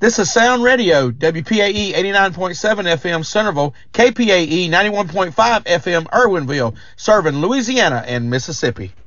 This is Sound Radio, WPAE 89.7 FM Centerville, KPAE 91.5 FM Irwinville, serving Louisiana and Mississippi.